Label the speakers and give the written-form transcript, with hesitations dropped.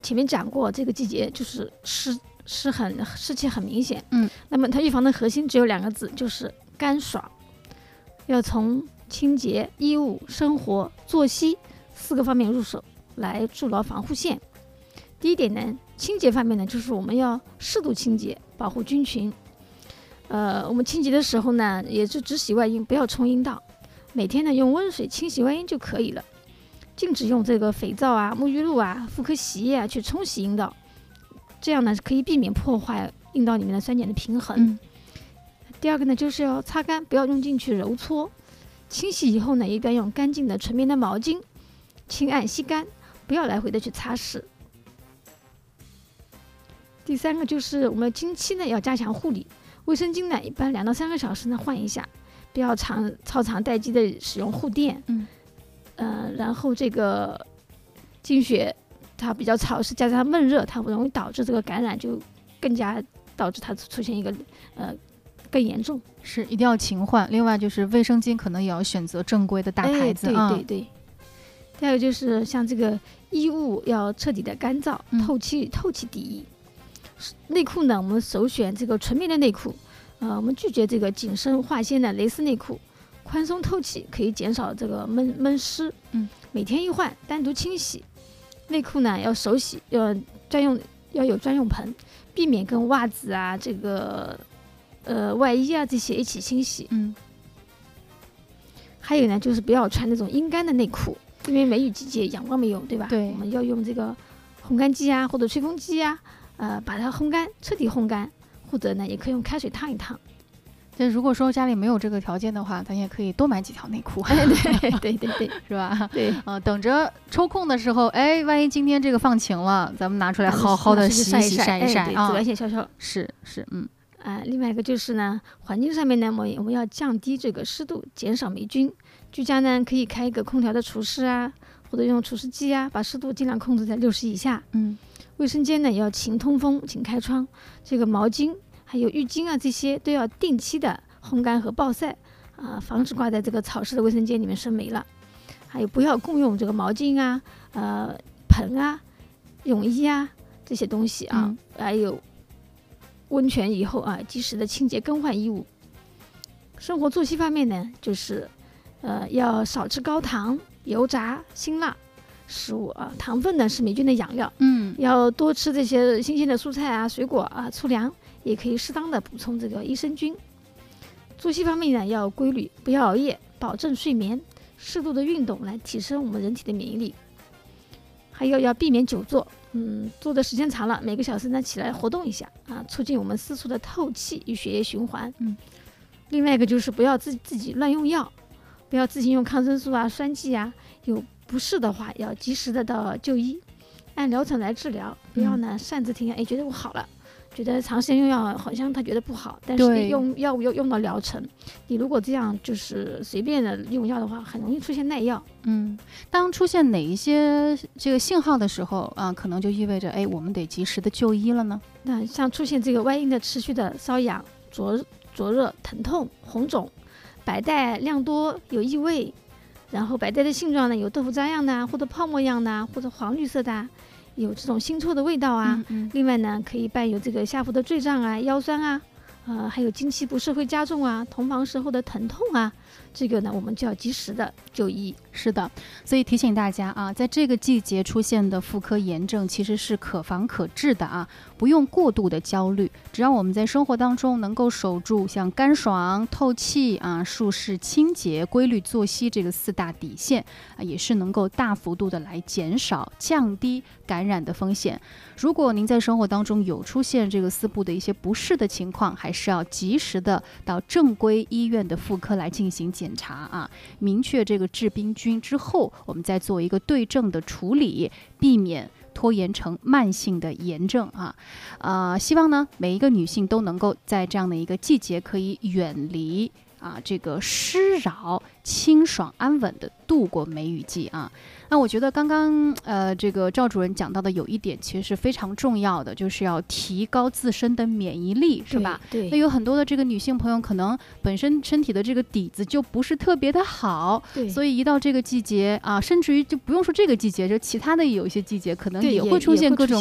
Speaker 1: 前面讲过，这个季节就是湿气很明显。那么它预防的核心只有2个字，就是干爽。要从清洁、衣物、生活、作息4个方面入手，来筑牢防护线。第一点呢，清洁方面呢，就是我们要适度清洁，保护菌群。我们清洁的时候呢，也是只洗外阴，不要冲阴道。每天呢，用温水清洗外阴就可以了。禁止用这个肥皂啊、沐浴露啊、妇科洗液啊去冲洗阴道，这样呢可以避免破坏阴道里面的酸碱的平衡。第二个呢，就是要擦干，不要用进去揉搓。清洗以后呢，一般用干净的纯棉的毛巾轻按吸干，不要来回的去擦拭。第3个就是我们经期呢要加强护理，卫生巾呢一般2到3个小时呢换一下，不要超长待机的使用护垫。然后这个经血它比较潮湿，加上闷热，它容易导致这个感染，就更加导致它出现一个更严重。
Speaker 2: 是一定要勤换。另外就是卫生巾可能也要选择正规的大牌子。
Speaker 1: 对。第二个就是像这个衣物要彻底的干燥，透气第一。内裤呢，我们首选这个纯棉的内裤，我们拒绝这个紧身化纤的蕾丝内裤，宽松透气，可以减少这个闷湿。每天一换，单独清洗。内裤呢要手洗，要有专用盆，避免跟袜子啊、这个外衣啊这些一起清洗。还有呢，就是不要穿那种阴干的内裤，因为梅雨季节阳光没有，对吧？
Speaker 2: 对，
Speaker 1: 我们要用这个烘干机啊或者吹风机啊，把它烘干，彻底烘干，或者呢也可以用开水烫一烫。
Speaker 2: 但如果说家里没有这个条件的话，咱也可以多买几条内裤。
Speaker 1: 对，
Speaker 2: 是吧？
Speaker 1: 对，
Speaker 2: 等着抽空的时候，万一今天这个放晴了，咱们拿出来好好的洗一晒啊，
Speaker 1: 紫外线消消。
Speaker 2: 是。
Speaker 1: 另外一个就是呢，环境上面呢，我们要降低这个湿度，减少霉菌。居家呢可以开一个空调的除湿啊，或者用除湿机啊，把湿度尽量控制在60以下。卫生间呢也要勤通风，勤开窗。这个毛巾还有浴巾啊，这些都要定期的烘干和暴晒防止挂在这个潮湿的卫生间里面生霉了。还有不要共用这个毛巾啊、盆啊、泳衣啊这些东西啊。还有温泉以后及时的清洁更换衣物。生活作息方面呢，就是要少吃高糖、油炸、辛辣食物啊。糖分呢是霉菌的养料。要多吃这些新鲜的蔬菜啊、水果啊、粗粮，也可以适当的补充这个益生菌。作息方面呢要规律，不要熬夜，保证睡眠，适度的运动来提升我们人体的免疫力。还有要避免久坐，坐的时间长了，每个小时呢起来活动一下促进我们私处的透气与血液循环。另外一个就是不要自己乱用药，不要自行用抗生素啊、栓剂啊，有不适的话要及时的到就医，按疗程来治疗，不要呢擅自停药。觉得我好了，觉得长时间用药好像他觉得不好，但是用药物又用到疗程。你如果这样就是随便的用药的话，很容易出现耐药。
Speaker 2: 当出现哪一些这个信号的时候可能就意味着我们得及时的就医了呢？
Speaker 1: 那像出现这个外阴的持续的瘙痒、灼热、疼痛、红肿，白带量多有异味，然后白带的性状呢有豆腐渣样的或者泡沫样的或者黄绿色的有这种腥臭的味道啊。另外呢可以伴有这个下腹的坠胀啊、腰酸啊，还有经期不适会加重啊、同房时候的疼痛啊，这个呢我们就要及时的就医。
Speaker 2: 是的，所以提醒大家在这个季节出现的妇科炎症其实是可防可治的不用过度的焦虑。只要我们在生活当中能够守住像干爽、透气舒适、清洁、规律作息这个4大底线也是能够大幅度的来减少、降低感染的风险。如果您在生活当中有出现这个私部的一些不适的情况，还是要及时的到正规医院的妇科来进行检查明确这个致病菌之后，我们再做一个对症的处理，避免拖延成慢性的炎症希望呢每一个女性都能够在这样的一个季节可以远离这个湿扰、清爽安稳的度过梅雨季啊。那我觉得刚刚这个赵主任讲到的有一点其实是非常重要的，就是要提高自身的免疫力，是吧？
Speaker 1: 对。
Speaker 2: 那有很多的这个女性朋友可能本身身体的这个底子就不是特别的好，所以一到这个季节啊，甚至于就不用说这个季节，就其他的有一些季节可能也会出现各种